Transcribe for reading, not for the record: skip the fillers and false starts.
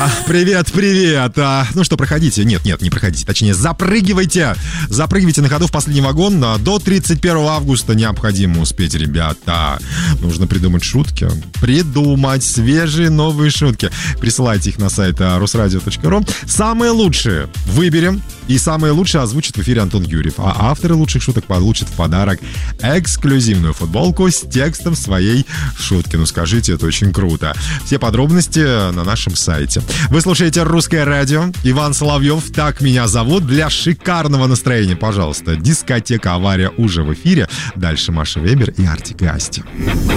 Привет. Ну что, проходите. Нет, не проходите. Точнее, запрыгивайте на ходу в последний вагон. До 31 августа необходимо успеть, ребята. Нужно придумать шутки. Придумать свежие новые шутки. Присылайте их на сайт rusradio.ru. Самые лучшие выберем. И самые лучшие озвучит в эфире Антон Юрьев. А авторы лучших шуток получат в подарок эксклюзивную футболку с текстом своей шутки. Ну скажите, это очень круто. Все подробности на нашем сайте. Вы слушаете «Русское радио». Иван Соловьев, так меня зовут. Для шикарного настроения, пожалуйста, дискотека «Авария» уже в эфире. Дальше Маша Вебер и Артик и Асти.